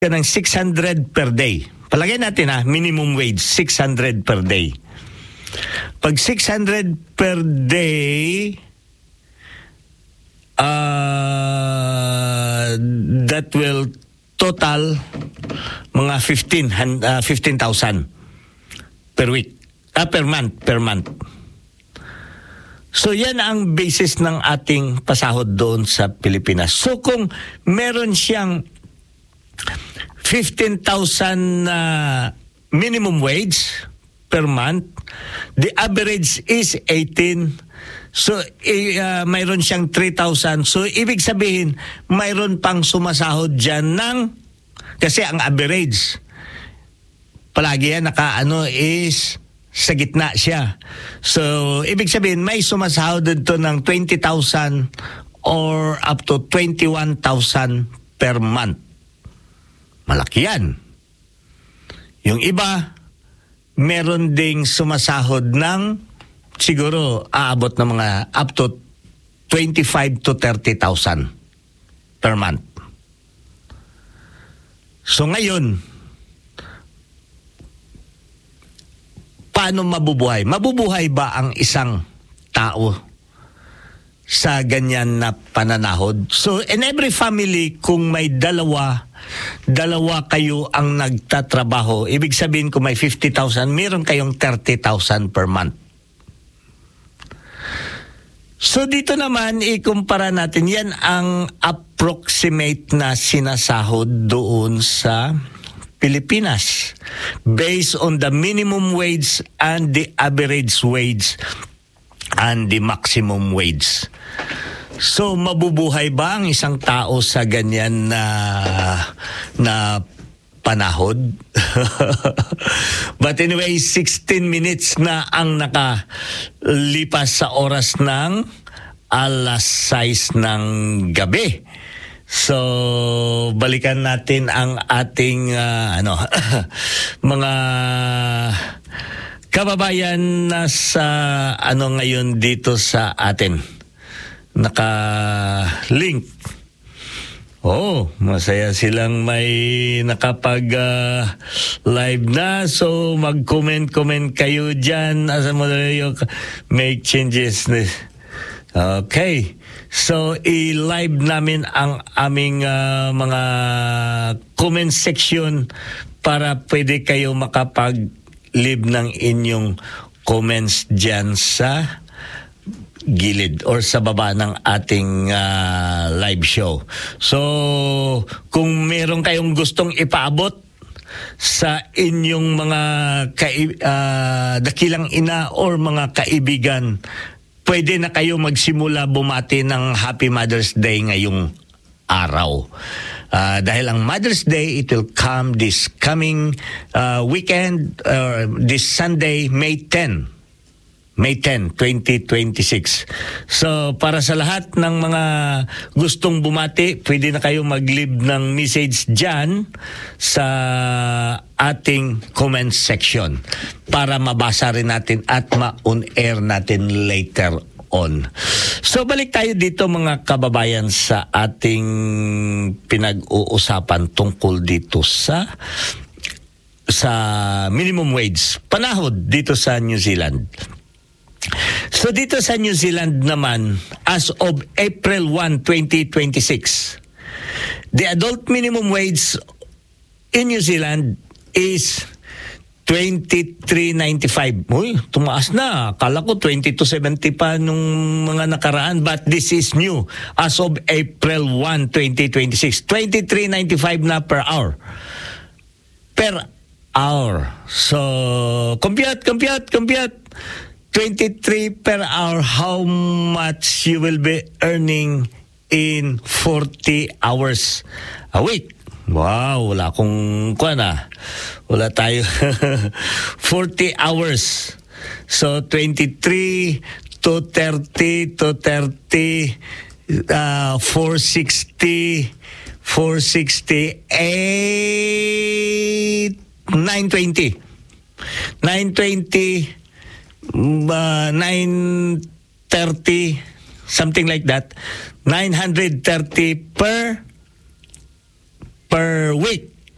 ka ng 600 per day. Palagay natin minimum wage, 600 per day. Pag 600 per day, that will total mga 15,000 per week. Per month. So yan ang basis ng ating pasahod doon sa Pilipinas. So kung meron siyang 15,000 minimum wage per month, the average is 18. So mayroon siyang 3,000. So ibig sabihin, mayroon pang sumasahod dyan kasi ang average, palagi yan is sa gitna siya. So ibig sabihin, may sumasahod dito ng 20,000 or up to 21,000 per month. Malaki yan. Yung iba, meron ding sumasahod ng siguro aabot ng mga up to 25 to 30,000 per month. So ngayon, paano mabubuhay? Mabubuhay ba ang isang tao sa ganyan na pananahod? So in every family, kung may dalawa kayo ang nagtatrabaho, ibig sabihin kung may 50,000, meron kayong 30,000 per month. So dito naman, ikumpara natin, yan ang approximate na sinasahod doon sa Pilipinas based on the minimum wage and the average wage and the maximum wage. So mabubuhay ba ang isang tao sa ganyan na panahod? But anyway, 16 minutes na ang nakalipas sa oras ng 6:00 ng gabi. So balikan natin ang ating mga kababayan na sa ngayon dito sa atin. Naka-link. Masaya silang may nakapag-live na. So, mag-comment kayo dyan. As a moderator, make changes. Okay. So, i-live namin ang aming mga comment section para pwede kayo makapag-leave ng inyong comments dyan sa gilid or sa baba ng ating live show. So, kung meron kayong gustong ipaabot sa inyong mga dakilang ina or mga kaibigan, pwede na kayo magsimula bumati ng Happy Mother's Day ngayong araw. Dahil ang Mother's Day, it will come this coming weekend, this Sunday, May 10, 2026. So, para sa lahat ng mga gustong bumati, pwede na kayo mag-leave ng message dyan sa ating comment section para mabasa rin natin at ma-on-air natin later on. So, balik tayo dito mga kababayan sa ating pinag-uusapan tungkol dito sa minimum wage. Panahod dito sa New Zealand. So dito sa New Zealand naman, as of April 1, 2026, the adult minimum wage in New Zealand is 23.95. Uy, tumaas na. Akala ko 22.70 pa nung mga nakaraan, but this is new. As of April 1, 2026, 23.95 na per hour. Per hour. So, compute. 23 per hour, how much you will be earning in 40 hours a week? Wow, wala akong wala tayo. 40 hours. So 23 to 30 to 30, 460, 8, 920. 920, 930, something like that. 930 per week.